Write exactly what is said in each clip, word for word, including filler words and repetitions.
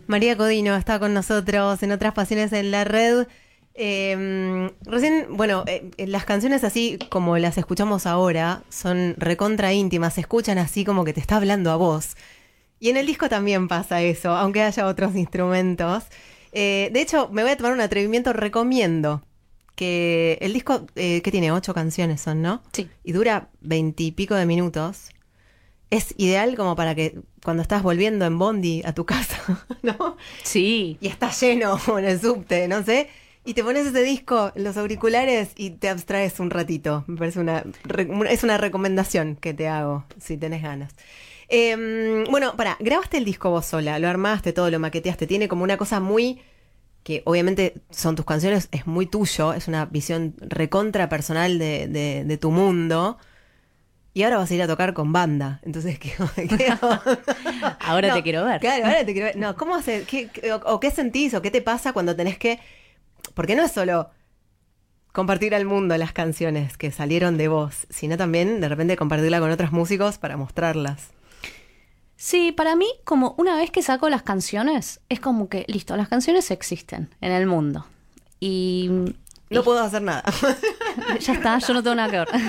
María Codino está con nosotros en Otras Pasiones en la Red. Eh, recién, bueno, eh, las canciones así como las escuchamos ahora son recontra íntimas, se escuchan así como que te está hablando a vos. Y en el disco también pasa eso, aunque haya otros instrumentos. Eh, de hecho, me voy a tomar un atrevimiento, recomiendo que el disco, eh, que tiene ocho canciones son, ¿no? Sí. Y dura veintipico de minutos. Es ideal como para que cuando estás volviendo en bondi a tu casa, ¿no? Sí. Y está lleno en el subte, no sé, y te pones ese disco en los auriculares y te abstraes un ratito. Me parece una... es una recomendación que te hago, si tenés ganas. Eh, bueno, pará, grabaste el disco vos sola, lo armaste todo, lo maqueteaste, tiene como una cosa muy... que obviamente son tus canciones, es muy tuyo, es una visión recontra personal de, de, de tu mundo. Y ahora vas a ir a tocar con banda. Entonces, ¿qué, qué Ahora no, te quiero ver. Claro, ahora te quiero ver. No, ¿cómo hace, qué, qué, o, o qué sentís o qué te pasa cuando tenés que... Porque no es solo compartir al mundo las canciones que salieron de vos, sino también de repente compartirla con otros músicos para mostrarlas. Sí, para mí, como una vez que saco las canciones, es como que, listo, las canciones existen en el mundo. Y... No y... puedo hacer nada. Ya está, yo no tengo nada que ver.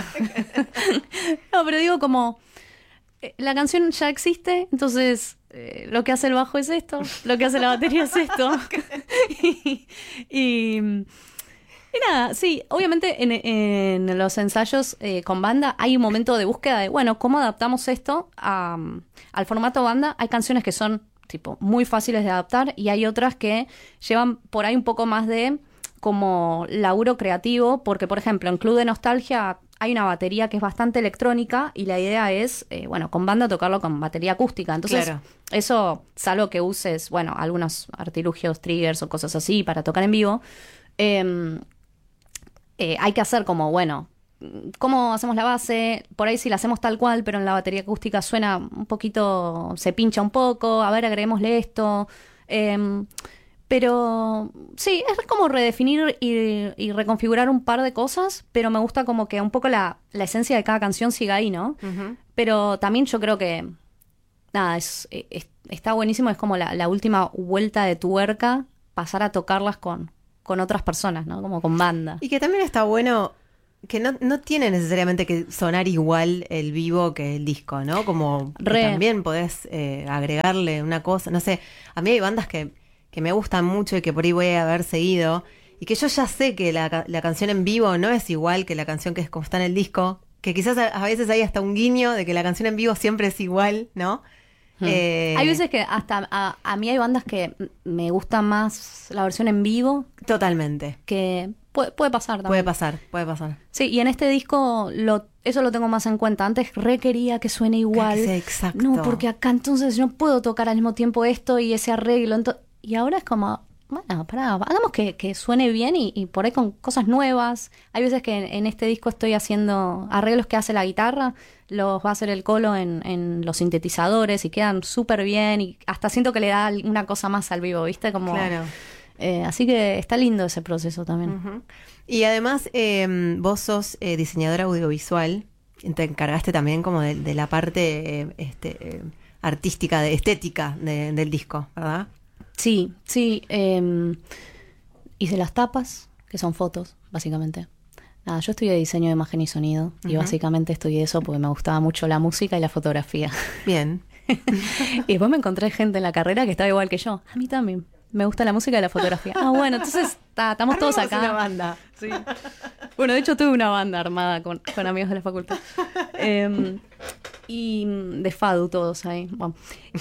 No, pero digo como, eh, la canción ya existe, entonces eh, lo que hace el bajo es esto, lo que hace la batería es esto. y, y, y nada, sí, obviamente en, en los ensayos eh, con banda hay un momento de búsqueda de, bueno, ¿cómo adaptamos esto a, al formato banda? Hay canciones que son tipo muy fáciles de adaptar y hay otras que llevan por ahí un poco más de... como laburo creativo, porque por ejemplo en Club de Nostalgia hay una batería que es bastante electrónica y la idea es, eh, bueno, con banda tocarlo con batería acústica, entonces Claro. eso, salvo que uses, bueno, algunos artilugios, triggers o cosas así para tocar en vivo, eh, eh, hay que hacer como, bueno, ¿cómo hacemos la base? Por ahí sí la hacemos tal cual, pero en la batería acústica suena un poquito, se pincha un poco, a ver, agreguémosle esto, eh, pero sí, es como redefinir y, y reconfigurar un par de cosas, pero me gusta como que un poco la, la esencia de cada canción siga ahí, ¿no? Uh-huh. Pero también yo creo que, nada, es, es, está buenísimo, es como la, la última vuelta de tuerca, pasar a tocarlas con, con otras personas, ¿no? Como con banda. Y que también está bueno... que no, no tiene necesariamente que sonar igual el vivo que el disco, ¿no? Como que Re. también podés eh, agregarle una cosa, no sé, a mí hay bandas que, que me gustan mucho y que por ahí voy a haber seguido, y que yo ya sé que la, la canción en vivo no es igual que la canción que es como está en el disco, que quizás a, a veces hay hasta un guiño de que la canción en vivo siempre es igual, ¿no? Hmm. Eh, Hay veces que hasta a, a mí hay bandas que me gusta más la versión en vivo, totalmente. que puede, puede pasar también. Puede pasar, puede pasar. Sí, y en este disco lo, eso lo tengo más en cuenta. Antes re quería que suene igual. Que sea exacto. No, porque acá entonces no puedo tocar al mismo tiempo esto y ese arreglo. Ento- y ahora es como, bueno, pará, hagamos que, que suene bien y, y por ahí con cosas nuevas. Hay veces que en, en este disco estoy haciendo arreglos que hace la guitarra, los va a hacer el Colo en, en los sintetizadores y quedan súper bien y hasta siento que le da una cosa más al vivo, ¿viste? Como, Claro. eh, así que está lindo ese proceso también. Uh-huh. Y además eh, vos sos eh, diseñadora audiovisual, te encargaste también como de, de la parte eh, este, eh, artística, de estética de, del disco, ¿verdad? Sí, sí. Eh, hice las tapas, que son fotos, básicamente. Nada, yo estudié diseño de imagen y sonido, uh-huh. y básicamente estudié eso porque me gustaba mucho la música y la fotografía. Bien. Y después me encontré gente en la carrera que estaba igual que yo. A mí también. Me gusta la música y la fotografía. Ah, bueno, entonces ta, estamos todos acá. Una banda. Sí. Bueno, de hecho tuve una banda armada con, con amigos de la facultad. Eh, y de Fadu todos ahí. Bueno.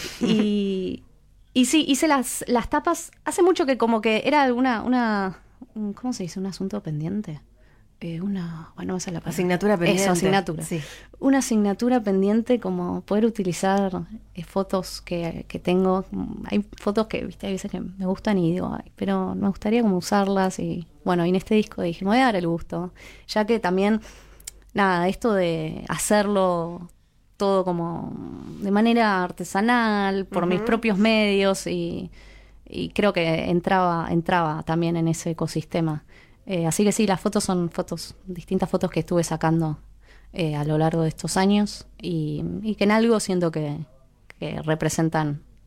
Y, y sí, hice las, las tapas. Hace mucho que como que era una, una ¿cómo se dice? Un asunto pendiente. Eh, una, bueno, no sé la palabra. Asignatura pendiente. Eso, asignatura. Sí. Una asignatura pendiente, como poder utilizar eh, fotos que, que tengo. Hay fotos que, viste, hay veces que me gustan y digo, ay, pero me gustaría como usarlas. Y bueno, y en este disco dije, me voy a dar el gusto. Ya que también, nada, esto de hacerlo todo como de manera artesanal, por uh-huh. mis propios medios, y, y creo que entraba, entraba también en ese ecosistema. Eh, así que sí, las fotos son fotos, distintas fotos que estuve sacando eh, a lo largo de estos años y, y que en algo siento que, que representan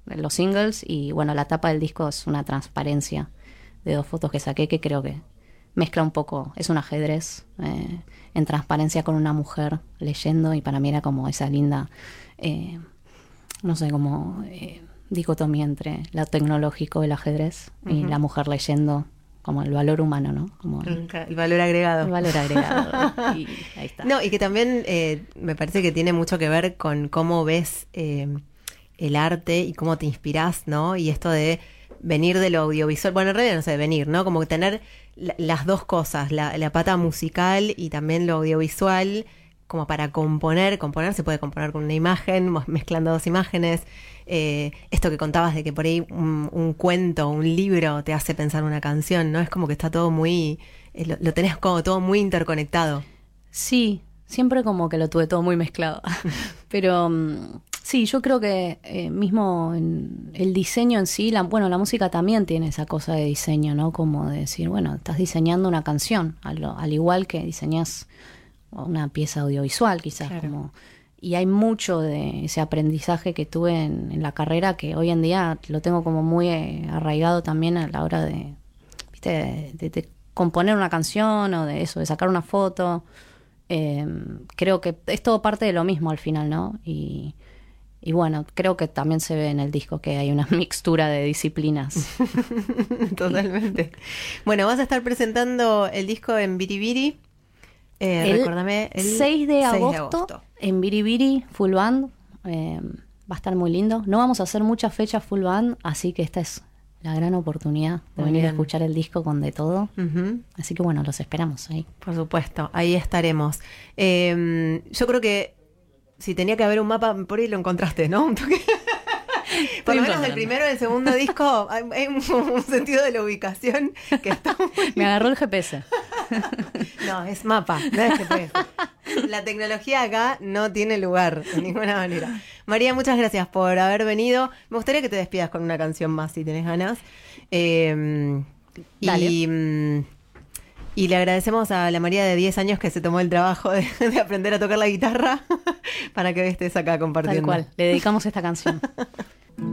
los singles, y bueno, la tapa del disco es una transparencia de dos fotos que saqué que creo que mezcla un poco, es un ajedrez eh, en transparencia con una mujer leyendo, y para mí era como esa linda, eh, no sé, como eh, dicotomía entre lo tecnológico, el ajedrez, uh-huh. y la mujer leyendo, como el valor humano, ¿no? Como el, el valor agregado. El valor agregado. Y ahí está. No, y que también eh, me parece que tiene mucho que ver con cómo ves eh, el arte y cómo te inspirás, ¿no? Y esto de venir de lo audiovisual, bueno, en realidad no sé, venir, ¿no? Como tener la, las dos cosas, la, la pata musical y también lo audiovisual, como para componer. Componer se puede componer con una imagen, mezclando dos imágenes. Eh, esto que contabas de que por ahí un, un cuento, un libro te hace pensar una canción, ¿no? Es como que está todo muy, eh, lo, lo tenés como todo muy interconectado. Sí, siempre como que lo tuve todo muy mezclado. Pero um, sí, yo creo que eh, mismo en el diseño en sí, la, bueno, la música también tiene esa cosa de diseño, ¿no? Como de decir, bueno, estás diseñando una canción, al, al igual que diseñas una pieza audiovisual, quizás, claro. como... Y hay mucho de ese aprendizaje que tuve en, en la carrera que hoy en día lo tengo como muy eh, arraigado también a la hora de, ¿viste? De, de, de componer una canción o de eso, de sacar una foto. Eh, creo que es todo parte de lo mismo al final, ¿no? Y, y bueno, creo que también se ve en el disco que hay una mixtura de disciplinas. Totalmente. Bueno, vas a estar presentando el disco en Biribiri. Eh, el recuérdame, el seis de agosto en Biribiri Full Band. Eh, va a estar muy lindo. No vamos a hacer muchas fechas Full Band, así que esta es la gran oportunidad de muy venir bien. A escuchar el disco con de todo. Uh-huh. Así que bueno, los esperamos ahí. Por supuesto, ahí estaremos. Eh, yo creo que si tenía que haber un mapa, por ahí lo encontraste, ¿no? Por lo menos el primero y el segundo disco hay, hay un, un sentido de la ubicación que está muy... Me agarró el G P S. No, es mapa, no es G P S. La tecnología acá no tiene lugar de ninguna manera. María, muchas gracias por haber venido. Me gustaría que te despidas con una canción más si tenés ganas. Eh, y, y le agradecemos a la María de diez años que se tomó el trabajo de, de aprender a tocar la guitarra para que estés acá compartiendo. Tal cual, le dedicamos esta canción.